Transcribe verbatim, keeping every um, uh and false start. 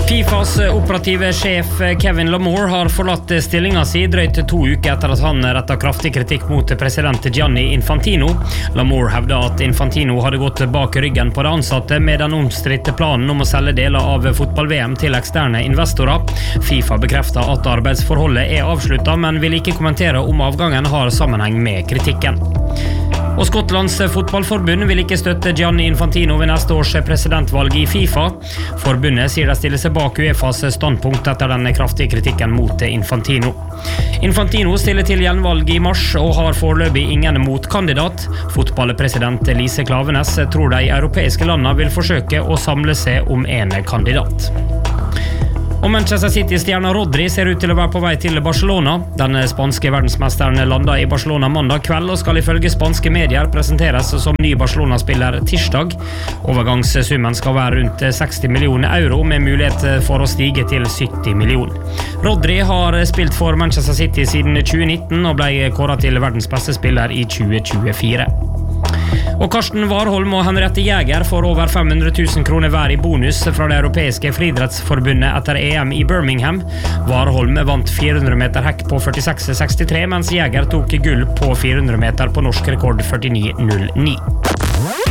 FIFAs operative sjef Kevin Lamore har forlatt stillingen sin drøyt to uker etter at han rettet kraftig kritikk mot president Gianni Infantino. Lamore hevder at Infantino hadde gått bak ryggen på de ansatte med den omstridte planen om å selge deler av fotball-V M til eksterne investorer. FIFA bekrefter at arbeidsforholdet er avsluttet, men vil ikke kommentere om avgangen har sammenheng med kritikken. Og Skottlands fotballforbund vil ikke støtte Gianni Infantino ved neste års presidentvalg i FIFA. Forbundet sier de stiller seg bak UEFAs standpunkt etter den kraftige kritikken mot Infantino. Infantino stiller til gjenvalg i mars og har foreløpig ingen motkandidat. Fotballpresident Lise Klavenes tror de europeiske landene vil forsøke å samle seg om en kandidat. Og Manchester City-stjerna Rodri ser ut til å være på vei til Barcelona. Den spanske verdensmesteren landet i Barcelona mandag kveld og skal ifølge spanske medier presenteres som ny Barcelona-spiller tirsdag. Overgangssummen skal være rundt seksti millioner euro med mulighet for å stige til sytti millioner. Rodri har spilt for Manchester City siden tjue nitten og ble kåret til verdens beste spiller i tjue tjuefire. Og Karsten Warholm og Henriette Jäger får over fem hundre tusen kroner hver i bonus fra det europeiske friidrettsforbundet etter E M i Birmingham. Warholm vant fire hundre meter hekk på førtiseks sekstitre, mens Jäger tok gull på fire hundre meter på norsk rekord førtini null ni.